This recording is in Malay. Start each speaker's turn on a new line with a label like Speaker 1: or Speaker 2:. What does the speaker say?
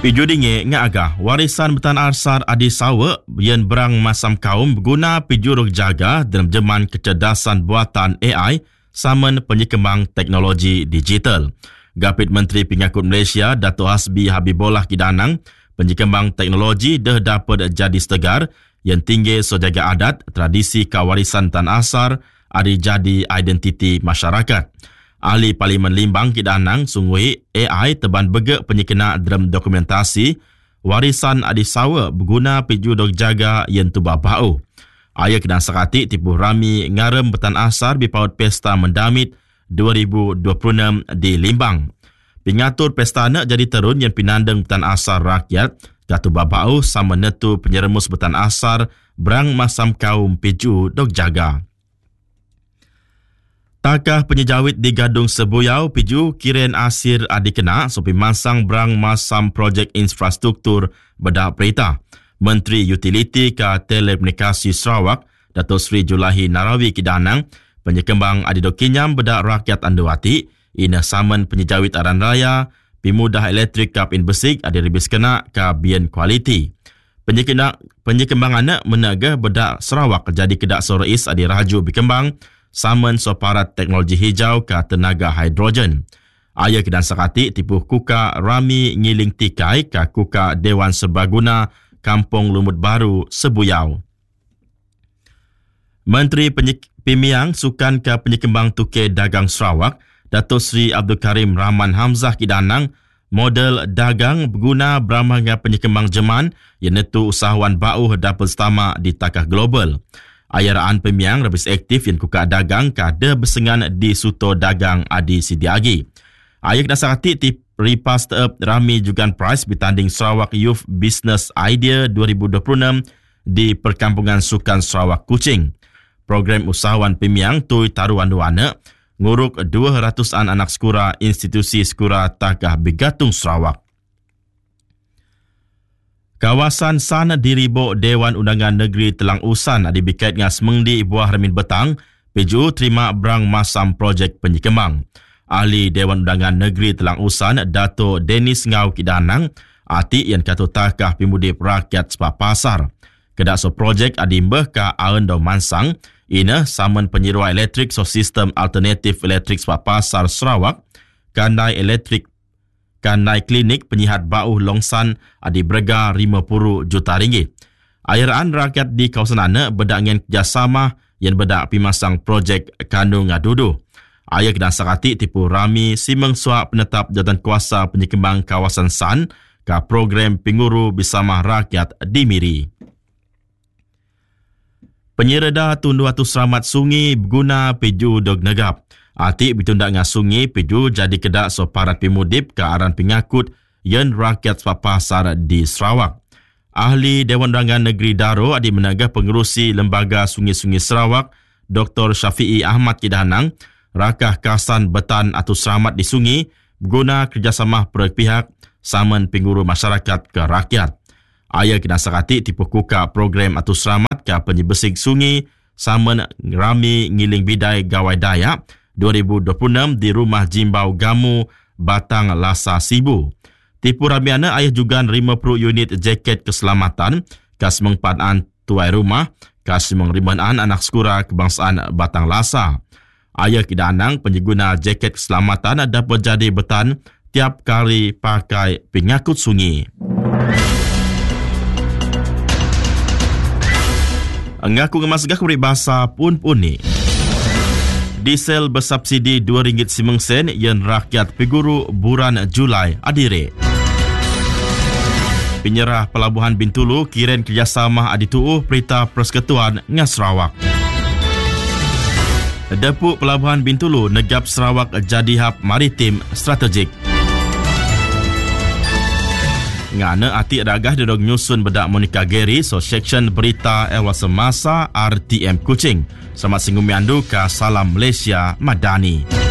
Speaker 1: Piju dinge ngagah warisan betan arsar adi sawa yang berang masam kaum berguna piju ruk jaga dalam zaman kecerdasan buatan AI saman penyekembang teknologi digital. Gapit Menteri Pengakut Malaysia Dato' Hasbi Habibullah Kidanang, penyekembang teknologi dah dapat jadi setegar yang tinggi sejaga adat, tradisi kewarisan tan asar adi jadi identiti masyarakat. Ahli Parlimen Limbang Kidanang sungguhi AI teban begak penyekena dalam dokumentasi warisan adi sawa berguna piju dok jaga yang tubah bau. Ayah kedang sakati tipu rami ngarem betan asar bipaut pesta mendamit 2026 di Limbang. Pengatur pesta nak jadi terun yang pinandang betan asar rakyat katu babau sama netu penyeremus betan asar berang masam kaum piju dok jaga. Takah penyejawit di Gadung Sebuyau piju kiren asir adi kena sopi masang berang masam projek infrastruktur bedak perita. Menteri Utiliti ke Telekomunikasi Sarawak Dato' Sri Julahi Narawi Kidanang penyekembang adi dokinyam bedak rakyat Andewati ina saman penyejawit aran raya pimudah elektrik kap in besik adi ribis kena ke bien kualiti. Penyekembang anak menagah bedak Sarawak jadi kedak sorais adi raju bikembang saman soparat teknologi hijau ke tenaga hidrogen. Ayah kedan sakati tipu kuka rami ngiling tikai ke kuka Dewan Serbaguna Kampung Lumut Baru Sebuyau. Menteri Pemiang Sukan ke Penyekembang Tuke Dagang Sarawak Dato' Sri Abdul Karim Rahman Hamzah Kidanang model dagang berguna beramanya penyekembang jeman yang netu usahawan bau dapat setama di takah global. Ayaraan Pemiang lebih aktif yang kuka dagang kada bersengan di suto dagang adi sidiagi. Ayah dasarati tip ripas up rami jugan prize bertanding Sarawak Youth Business Idea 2026 di Perkampungan Sukan Sarawak Kuching. Program usahawan Pemiang tui taruan duana nguruk 200-an anak sekura institusi sekura takah Begatung Sarawak. Kawasan San Diribok Dewan Undangan Negeri Telang Usan adi biket dengan semengdi buah remin betang, peju terima berang masam projek penyekembang. Ahli Dewan Undangan Negeri Telang Usan, Dato' Dennis Ngau Kidanang, ati yang kata takah pimudip rakyat sepak pasar. Kedak so projek adi mbah ka Aendau Mansang, ina saman penyirua elektrik so sistem alternatif elektrik sepak pasar Sarawak, kandai klinik penyihat bau longsan adi berga 50 juta ringgit. Airaan rakyat di kawasan ana bedak dengan kerjasama yang bedak pimasang projek Kanu Ngadudu. Ayah kedang sakati tipu rami simeng suak penetap jawatan kuasa penyekembang kawasan San ke program penguru bersama rakyat di Miri. Penyereda tundu selamat sungi berguna piju dog negap. Atik bertundak dengan sungi piju jadi kedak soparat pimudip ke aran pengakut yang rakyat sepak pasar di Sarawak. Ahli Dewan Undangan Negeri Daro adi menagah pengerusi Lembaga Sungai-Sungai Sarawak Dr. Syafi'i Ahmad Kidanang rakah kasan betan atau selamat di sungi berguna kerjasama pihak saman penguru masyarakat ke rakyat. Ayah kena sakati tipu kuka program atau selamat ke penyebesik sungi saman rami ngiling bidai gawai dayak 2026 di rumah Jimbau Gamu, Batang Lasa Sibu. Tipu ramiana ayah juga 50 unit jaket keselamatan kas mengpadaan tuai rumah, kas mengribanan anak sekura kebangsaan Batang Lasa. Ayah Kidanang pengguna jaket keselamatan dapat jadi betan tiap kali pakai pengakut sungi. Ngaku ngemasgah kuberi bahasa pun ni. Diesel bersubsidi RM2.50 yang rakyat peguru bulan Julai adire. Penyerah Pelabuhan Bintulu kiren kerjasama adituuh Perita Persekutuan dengan Sarawak. Depu Pelabuhan Bintulu negap Sarawak jadi hub maritim strategik. Ngana ati ragah didog nyusun bedak Monica Gary so section berita ewa semasa RTM Kuching. Selamat singgung miandu ke Salam Malaysia Madani.